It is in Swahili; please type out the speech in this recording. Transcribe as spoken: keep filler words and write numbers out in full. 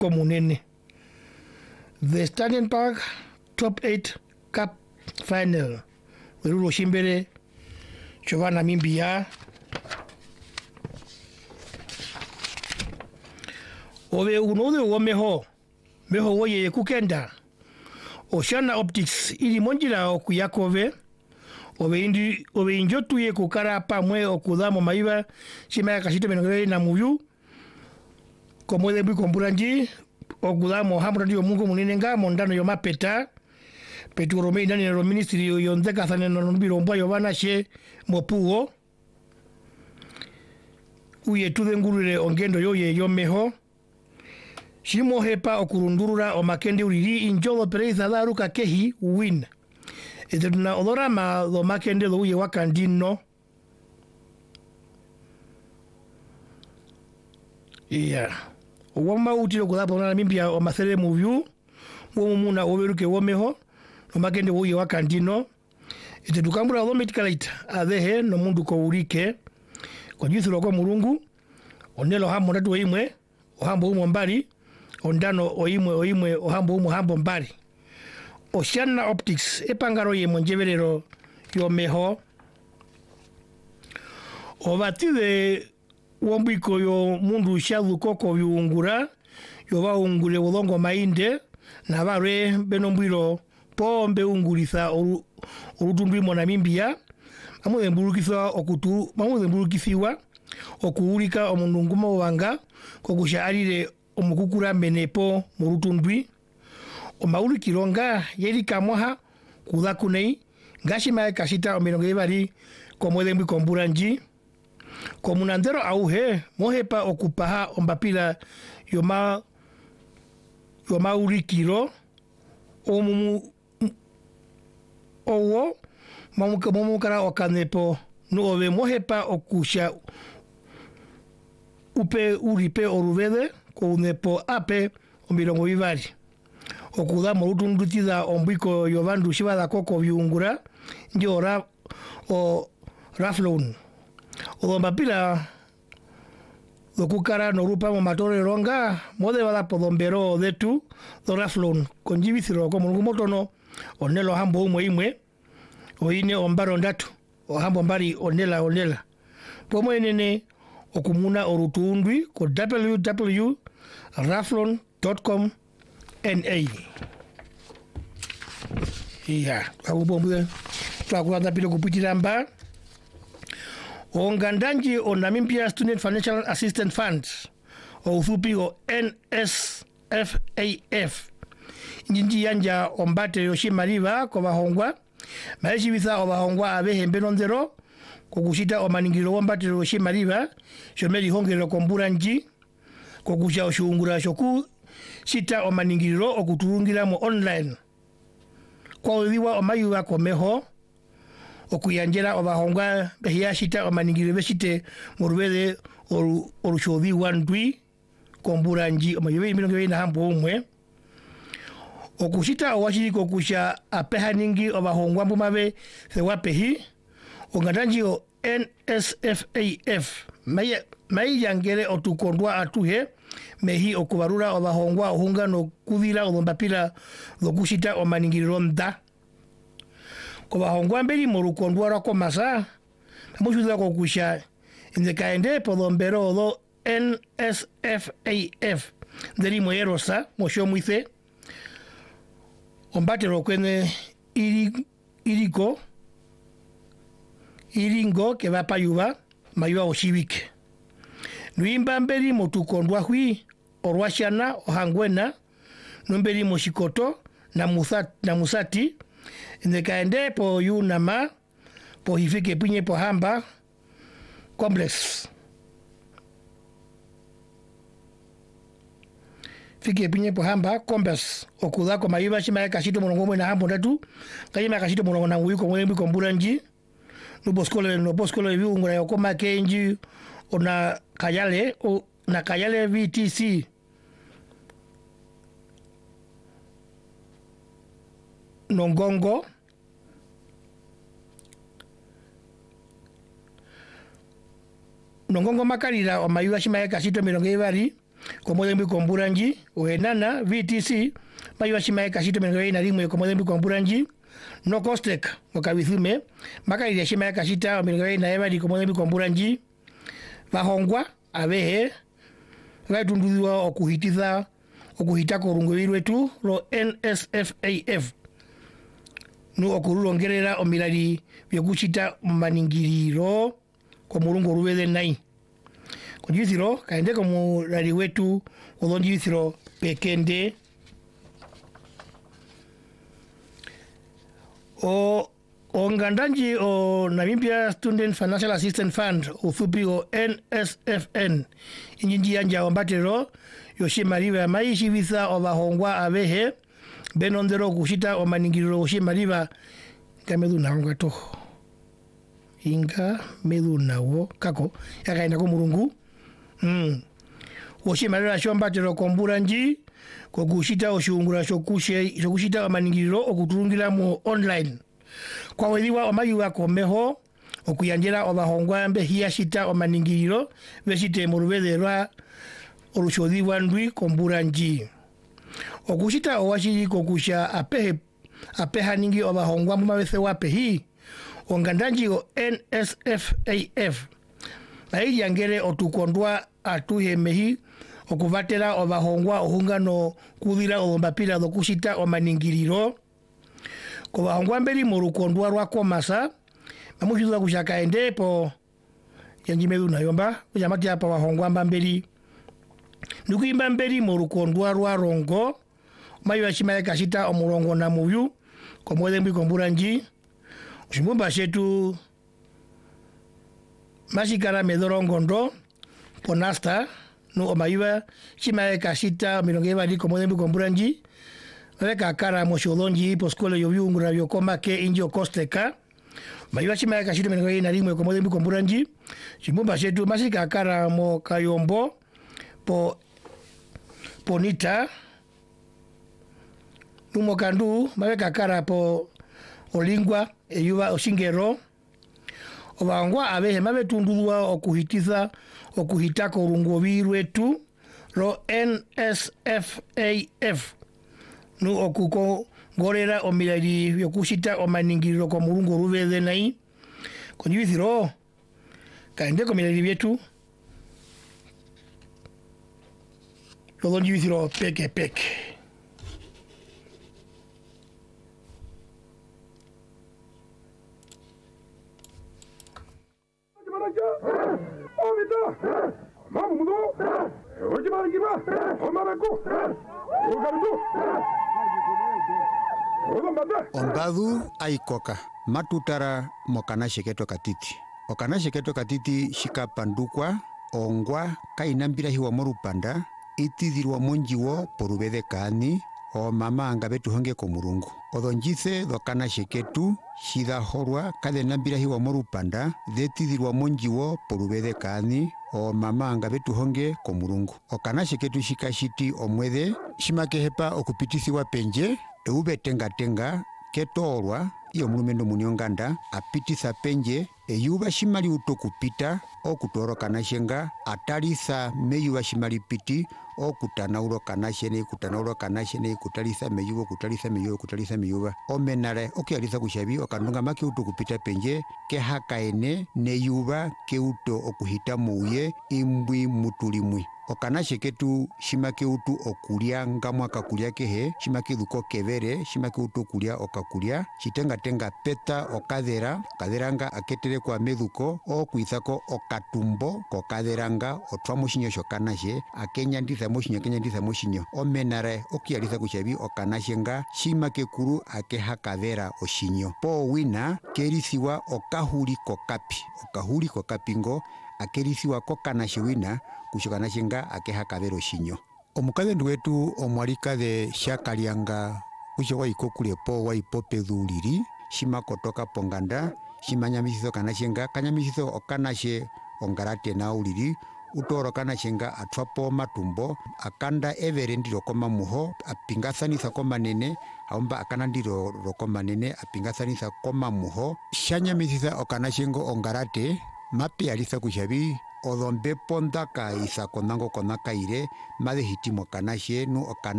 komunene. The Standing Park Top eight Cup Final. Werulo shimbere Giovanna Mimbia. Ove unode wo meho. Meho wo ye kukenda. Oceana Optics ili monjila okuyakove. Ove indi ove injotu ye kukara pamwe okudamo maiba shima kashito menongere na muyu. Komode bwi komburanji okudamo hamra dio mungu munene nga mondano yo mapeta. Petu Romei ndani ya ministry yonzeka sana na nombiro mbwa yovana she mopuo. Uye tuwe ngurure ongendo yoye yomeho. Shimo hepa okurundurura o makende uriri injolo pereza daruka kehi win. Eduna odora ma lo makende lo uye wakandino. Yeah. Wama utilo kudhapo na mimbia o masere movie. Wumuna oberuke womeho. O makende uye wakandino. Ete dukambura lo metikalaita. Adehe no mundu ko urike. Kwa jithu loko murungu. Onelo hambo natu oimwe. Ohambo umo mbari. Ondano oimwe oimwe ohambo umo hambo mbari. Oceana Optics epangaro ye monjeverero yo meho. Obatide wombiko yo mundu shadu koko viungura. Yo ba ungure wolongo mainde. Na bare benombwiro pombe unguriza oru, orutundwi mona mimbia. Mamu mbulukisa okutu, mamu mbulukisiwa okuulika omundu ngumo wanga kokusha alire omukukura menepo murutundwi omauli kironga yeri kamwaha kudakunei ngashima kashita omirongo ibari komwede mbi komburanji komunandero auhe mohepa okupaha ombapila yoma yoma ulikiro omumu owo mamuka mamukara okanepo nuove mohepa okusha upe uripe oruvede ko unepo ape omirongo ibari okuda morutundutiza ombiko yovandu shibada koko viungura njora o raflon odombapila dokukara norupa mo matore ronga mode bada podombero detu do raflon konjibisiro ko mungumotono onelo hambo umwe imwe oine ombaro ndatu ohambo mbari onela onela pomo enene okumuna orutundwi ko w w w dot raflon dot com n a. Yeah, akubombe twakuanza pile kupitiramba ongandanji o Namibia Student Financial Assistance Fund o ufupi o N S F A F njinji yanja ombate yoshimaliva ko bahongwa maishi bisa o bahongwa abehe mbenonzero kokushita omaningiro wombate yoshimaliva shomeli hongero komburanji kokusha oshungura shoku shita omaningiro okuturungira mo online kwa uliwa omayuwa komeho okuyanjera obahongwa behia shita omaningiro beshite murubede oru orushovi wandwi komburanji omayuwe mirongo ina hambo umwe okushita owashiri kokusha apehaningi obahongwa mbumabe sewapehi ongadanji o N S F A F maya mai yangere otukondwa atuhe mehi okubarura obahongwa ohunga no kudira odombapira dokushita omaningiro nda kobahongwa mberi morukondwa rako masa mushuza kokusha indekaende podombero do N S F A F nderi moyerosa moshomuise ombatero kwene iri iriko iringo que va payuba mayuba oshibike nuimba mberi motukondwa hui orwashana ohangwena numberi moshikoto na musati na musati ndekaende po yunama po hifike pinye po hamba complex fike pinye po hamba complex okuda ko mayuba shima kashito monongo mwe na hambo ndatu kayima kashito monongo na uyiko mwe mbi komburanji no boskole no boskole viungura yokoma kenji ona kayale o na kayale V T C nongongo nongongo makarira o mayuwa shima kasito mirongo ibari komodembi komburanji oenana V T C mayo chimae kasito mengoe na rimwe komodembi komburanji no kostek okabithume makairia chimae kasita mengoe na eva di komodembi komburanji bahongwa abehe gatunduwa okuhitiza okuhitako rungowi rwetu ro N S F A F nu okurulongerera omirari byokuchita maningiriro ko mulungu rubede nai kujithiro kaende ko mulari wetu odonjithiro pekende o ongandanji o Namibia Student Financial Assistance Fund ufupi o N S F N injinji anja ombatero yoshimariva maishi visa obahongwa abehe benondero kushita omaningiriro yoshimariva kameduna ngato inga medunawo kako yakaenda ko mulungu mm oshimarira shombatero komburanji kokushita oshungura shokushe shokushita amaningiriro okuturungira mu online kwa wediwa omayuwa komeho okuyanjera obahongwa mbe hiyashita amaningiriro beshite mu rubederwa olushodhiwa ndwi komburanji okushita owashiri kokusha apehe apeha ningi obahongwa mu mabese wape hi ongandanji o N S F A F bayi yangere otukondwa atuhemehi okuvatera obahongwa ohungano kudira ombapira dokushita omaningiriro ko bahongwa mberi mu rukondwa rwa komasa bamushiza kushaka endepo yanjimedu nayomba kujamati apa bahongwa mbamberi nukuimba mberi mu rukondwa rwa rongo mayo yashimaya kashita omurongo na muyu komwedembi komburanji ushimumba shetu mashikara medorongondo ponasta no omayuwa shimaya kashita milongeva di komwedembi komburanji weka kara moshodonji poskole yobyungura yokoma ke injo kosteka mayuwa shimaya kashita milongeva na rimwe komwedembi komburanji shimumba shetu mashika kara mo kayombo po ponita numo kandu maweka kara po olingwa eyuwa oshingero obangwa abehe mabetunduwa okuhitiza okuhitako rungobi rwetu ro N S F A F nu okuko gorera omirari yokushita omaningiriro ko mulungu rubede nai konjithiro kaende ko mirari byetu odonjithiro peke peke Ombadu aikoka matutara mokana sheketo katiti okana sheketo katiti shikapandukwa ongwa kainambira hiwa morupanda itidhirwa monjiwo porubede kani o mama angabetu honge ko mulungu odonjithe dokana sheketu shidahorwa kadenambira hiwa morupanda detidhirwa monjiwo porubede kani o mama angabetu honge ko mulungu okana sheketu shikashiti omwede shimakehepa okupitisiwa penje eube tenga tenga ketorwa iyo mulumendo munionganda apitisa penje eyuba shimali utokupita okutoro kanashenga atalisa meyuba shimali piti okutanauro kanashene kutanauro kanashene kutalisa meyuba kutalisa meyuba kutalisa meyuba omenare okialisa kushabi okandunga make utokupita penje ke hakaene neyuba ke uto okuhita muye imbwi mutulimwi okana sheketu shimake utu okulia ngamwa kakulia kehe shimake duko kevere shimake utu okulia okakulia shitenga tenga peta okadera kaderanga aketere kwa meduko o kuizako okatumbo kokaderanga otwa mushinyo shokanashe akenya ndiza mushinyo kenya ndiza mushinyo omenare okialisa kushabi okanashenga shimake kuru akeha kadera oshinyo po wina kerisiwa okahuli kokapi okahuli kokapingo akerisiwa kokanashe wina kushokana shinga akeha kabero shinyo omukade ndwetu omwalika de shakalianga kusho waikokule po waipopedhuliri shima kotoka ponganda shimanyamisizo kana shinga kanyamisizo okanashe ongarate na uliri utoro kana shinga atwapo matumbo akanda evere ndiro koma muho apingasanisa koma nene aomba akana ndiro rokoma nene apingasanisa koma muho shanyamisiza okana shingo ongarate mapi alisa kushabi odhombepo ndaka isa konango konaka ire made hitimo kana shenu okana